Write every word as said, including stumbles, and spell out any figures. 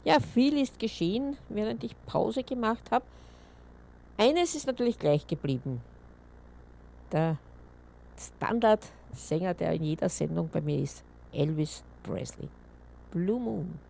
Ja, viel ist geschehen, während ich Pause gemacht habe. Eines ist natürlich gleich geblieben. Der Standardsänger, der in jeder Sendung bei mir ist, Elvis Presley. Blue Moon.